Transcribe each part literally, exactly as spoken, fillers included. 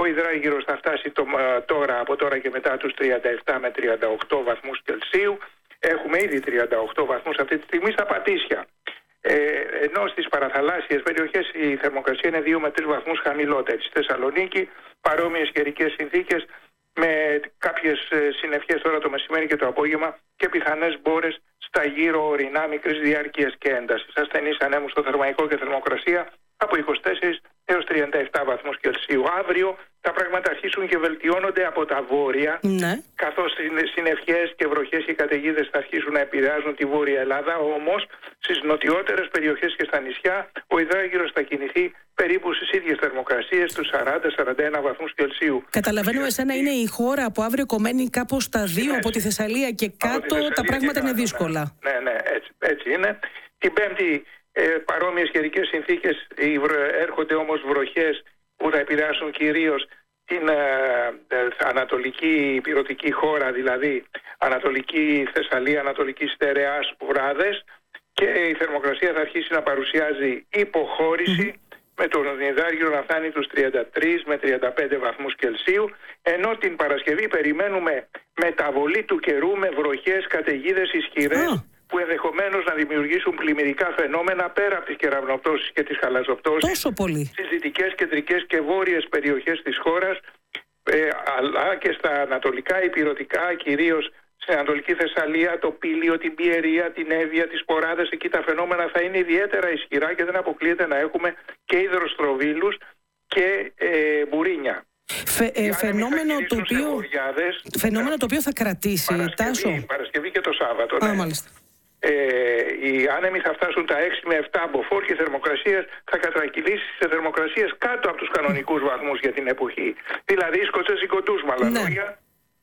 Ο υδράγυρος θα φτάσει το, τώρα, από τώρα και μετά τους τριάντα επτά με τριάντα οκτώ βαθμούς Κελσίου. Έχουμε ήδη τριάντα οκτώ βαθμούς αυτή τη στιγμή στα Πατήσια. Ε, ενώ στις παραθαλάσσιες περιοχές η θερμοκρασία είναι δύο με τρεις βαθμούς χαμηλότερη. Στη Θεσσαλονίκη παρόμοιες καιρικές συνθήκες με κάποιες συννεφιές τώρα το μεσημέρι και το απόγευμα και πιθανές μπόρες στα γύρω ορεινά μικρής διάρκειας και έντασης. Ασθενείς ανέμους στο θερμαϊκό και θερμοκρασία από είκοσι τέσσερα έως τριάντα επτά βαθμούς Κελσίου. Αύριο τα πράγματα αρχίσουν και βελτιώνονται από τα βόρεια, ναι. καθώς συννεφιές και βροχές και καταιγίδες θα αρχίσουν να επηρεάζουν τη Βόρεια Ελλάδα. Όμως στις νοτιότερες περιοχές και στα νησιά ο υδράγυρος θα κινηθεί περίπου στις ίδιες θερμοκρασίες, τους σαράντα με σαράντα ένα βαθμούς Κελσίου. Καταλαβαίνω, εσένα είναι η χώρα από αύριο κομμένη κάπως στα δύο, από τη Θεσσαλία και κάτω, Θεσσαλία τα πράγματα είναι δύσκολα. Ναι, ναι, έτσι, έτσι είναι. Την Πέμπτη ε, παρόμοιες καιρικές συνθήκες, έρχονται όμως βροχές που θα επηρεάσουν κυρίως την ε, ε, ανατολική υπηρετική χώρα, δηλαδή Ανατολική Θεσσαλία, Ανατολική Στερεάς, βράδες, και η θερμοκρασία θα αρχίσει να παρουσιάζει υποχώρηση mm-hmm. με τον υδράργυρο να φτάνει τους τριάντα τρία με τριάντα πέντε βαθμούς Κελσίου, ενώ την Παρασκευή περιμένουμε μεταβολή του καιρού με βροχές, καταιγίδες ισχυρές oh. που ενδεχομένως να δημιουργήσουν πλημμυρικά φαινόμενα πέρα από τις κεραυνοπτώσεις και τις χαλαζοπτώσεις. Τόσο πολύ. Στις δυτικές, κεντρικές και βόρειες περιοχές της χώρας, ε, αλλά και στα ανατολικά υπηρετικά, κυρίως στην Ανατολική Θεσσαλία, το Πήλιο, την Πιερία, την Εύβοια, τις Ποράδες. Εκεί τα φαινόμενα θα είναι ιδιαίτερα ισχυρά και δεν αποκλείεται να έχουμε και υδροστροβίλους και ε, μπουρίνια. Φε, ε, φαινόμενο το οποίο, φαινόμενο το οποίο θα κρατήσει, Παρασκευή, Τάσο. Παρασκευή και το Σάββατο. Α, ναι. μάλιστα. Ε, οι άνεμοι θα φτάσουν τα έξι με επτά μποφόρ και οι θερμοκρασίες θα κατρακυλήσει σε θερμοκρασίες κάτω από τους κανονικούς βαθμούς για την εποχή. Δηλαδή σκοτσέζικο-ντους με άλλα λόγια.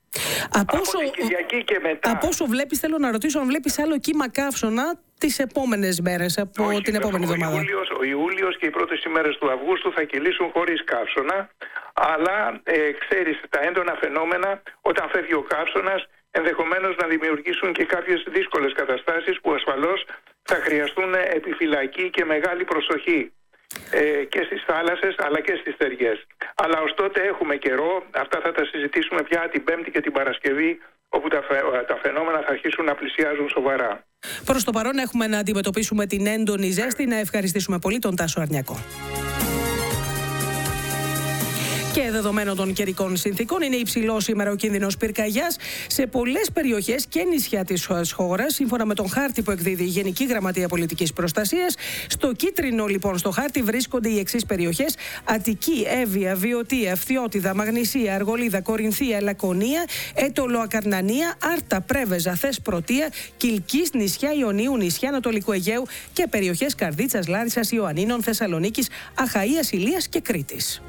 Από όσο, και μετά. από όσο βλέπεις, θέλω να ρωτήσω αν βλέπεις άλλο κύμα καύσωνα τις επόμενες μέρες, από Όχι, την επόμενη ο εβδομάδα. Ιούλιος, ο Ιούλιος και οι πρώτες ημέρες του Αυγούστου θα κυλήσουν χωρίς καύσωνα, αλλά ε, ξέρεις, τα έντονα φαινόμενα όταν φεύγει ο καύσωνας ενδεχομένως να δημιουργήσουν και κάποιες δύσκολες καταστάσεις που ασφαλώς θα χρειαστούν επιφυλακή και μεγάλη προσοχή. Ε, και στις θάλασσες αλλά και στις στεριές. Αλλά ως τότε έχουμε καιρό, αυτά θα τα συζητήσουμε πια την Πέμπτη και την Παρασκευή, όπου τα, τα φαινόμενα θα αρχίσουν να πλησιάζουν σοβαρά. Προς το παρόν έχουμε να αντιμετωπίσουμε την έντονη ζέστη. Να ευχαριστήσουμε πολύ τον Τάσο Αρνιακό. Και δεδομένων των καιρικών συνθήκων, είναι υψηλό σήμερα ο κίνδυνος πυρκαγιάς σε πολλές περιοχές και νησιά της χώρας, σύμφωνα με τον χάρτη που εκδίδει η Γενική Γραμματεία Πολιτικής Προστασίας. Στο κίτρινο, λοιπόν, στο χάρτη βρίσκονται οι εξής περιοχές: Αττική, Εύβοια, Βιωτία, Φθιώτιδα, Μαγνησία, Αργολίδα, Κορινθία, Λακωνία, Έτολο, Ακαρνανία, Άρτα, Πρέβεζα, Θεσπρωτεία, Κιλκής, νησιά Ιωνίου, νησιά Ανατολικού Αιγαίου και περιοχές Καρδίτσας, Λάρισσας, Ιωαννίνων, Θεσσαλονίκης, Αχαΐας, Ηλίας και Κρήτης.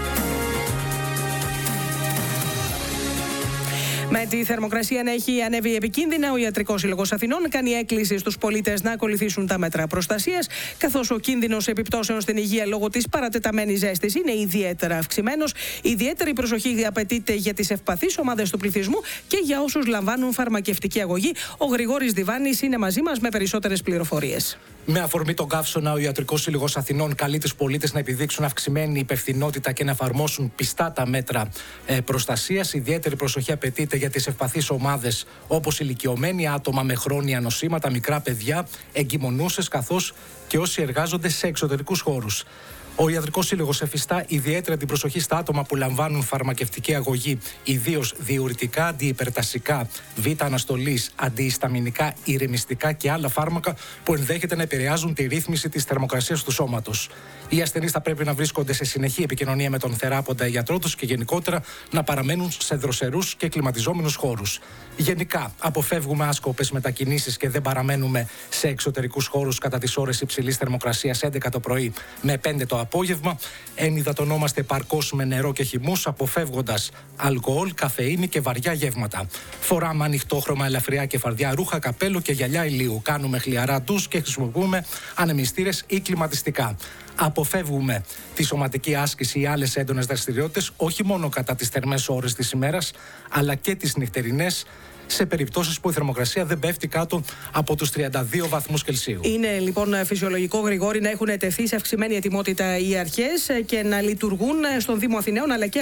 Με τη θερμοκρασία να έχει ανέβει επικίνδυνα, ο Ιατρικός Σύλλογος Αθηνών κάνει έκκληση στους πολίτες να ακολουθήσουν τα μέτρα προστασίας, καθώς ο κίνδυνος επιπτώσεων στην υγεία λόγω της παρατεταμένης ζέστης είναι ιδιαίτερα αυξημένος. Ιδιαίτερη προσοχή απαιτείται για τις ευπαθείς ομάδες του πληθυσμού και για όσους λαμβάνουν φαρμακευτική αγωγή. Ο Γρηγόρης Διβάνης είναι μαζί μας με περισσότερες πληροφορίες. Με αφορμή τον καύσωνα, ο Ιατρικός Σύλλογος Αθηνών καλεί τους πολίτες να επιδείξουν αυξημένη υπευθυνότητα και να εφαρμόσουν πιστά τα μέτρα ε, προστασίας. Ιδιαίτερη προσοχή απαιτείται για τις ευπαθείς ομάδες, όπως ηλικιωμένοι, άτομα με χρόνια νοσήματα, μικρά παιδιά, εγκυμονούσες, καθώς και όσοι εργάζονται σε εξωτερικούς χώρους. Ο Ιατρικός Σύλλογος εφιστά ιδιαίτερα την προσοχή στα άτομα που λαμβάνουν φαρμακευτική αγωγή, ιδίως διουρητικά, αντιυπερτασικά, β' αντιισταμινικά, ηρεμιστικά και άλλα φάρμακα που ενδέχεται να επηρεάζουν τη ρύθμιση της θερμοκρασίας του σώματος. Οι ασθενείς θα πρέπει να βρίσκονται σε συνεχή επικοινωνία με τον θεράποντα γιατρό τους και γενικότερα να παραμένουν σε δροσερούς και κλιματιζόμενους χώρους. Γενικά, αποφεύγουμε άσκοπες μετακινήσεις και δεν παραμένουμε σε εξωτερικούς χώρους κατά τις ώρες υψηλής θερμοκρασίας έντεκα το πρωί με πέντε το απόγευμα. Ενυδατωνόμαστε επαρκώς με νερό και χυμούς, αποφεύγοντας αλκοόλ, καφεΐνη και βαριά γεύματα. Φοράμε ανοιχτόχρωμα, ελαφριά και φαρδιά ρούχα, καπέλο και γυαλιά ηλίου. Κάνουμε χλιαρά ντους και χρησιμοποιούμε ανεμιστήρες ή κλιματιστικά. Αποφεύγουμε τη σωματική άσκηση ή άλλες έντονες δραστηριότητες, όχι μόνο κατά τις θερμές ώρες της ημέρας, αλλά και τις νυχτερινές, σε περιπτώσεις που η θερμοκρασία δεν πέφτει κάτω από τους τριάντα δύο βαθμούς Κελσίου. Είναι λοιπόν φυσιολογικό, Γρηγόρη, να έχουν τεθεί σε αυξημένη ετοιμότητα οι αρχές και να λειτουργούν στον Δήμο Αθηναίων αλλά και